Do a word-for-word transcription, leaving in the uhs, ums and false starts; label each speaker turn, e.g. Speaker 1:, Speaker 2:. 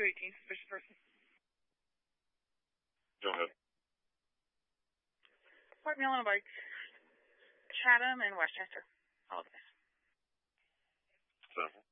Speaker 1: two eighteen, suspicious person.
Speaker 2: Go ahead.
Speaker 1: White male on a bike. Chatham and Westchester. All of this.
Speaker 2: Seven.